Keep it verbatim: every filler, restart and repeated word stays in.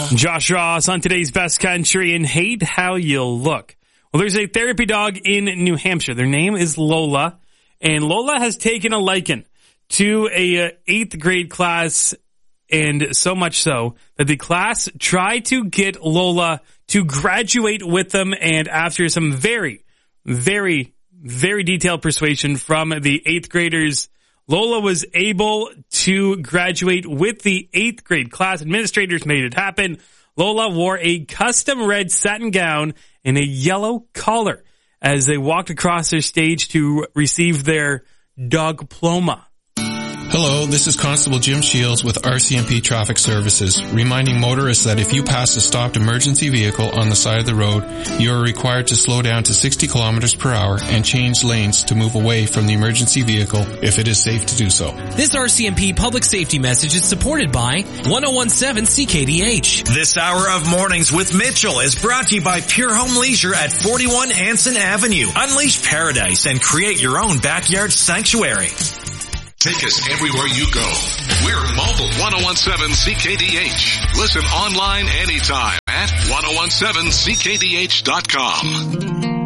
Josh Ross on today's Best Country and Hate How You Look. Well, there's a therapy dog in New Hampshire. Their name is Lola, and Lola has taken a liking to a uh, eighth grade class, and so much so that the class tried to get Lola to graduate with them, and after some very, very, very detailed persuasion from the eighth graders, Lola was able to graduate with the eighth grade class. Administrators made it happen. Lola wore a custom red satin gown and a yellow collar as they walked across their stage to receive their dogploma. Hello, this is Constable Jim Shields with R C M P Traffic Services, reminding motorists that if you pass a stopped emergency vehicle on the side of the road, you are required to slow down to sixty kilometers per hour and change lanes to move away from the emergency vehicle if it is safe to do so. This R C M P public safety message is supported by ten seventeen C K D H. This hour of Mornings with Mitchell is brought to you by Pure Home Leisure at forty-one Anson Avenue. Unleash paradise and create your own backyard sanctuary. Take us everywhere you go. We're mobile. ten seventeen C K D H. Listen online anytime at ten seventeen C K D H dot com.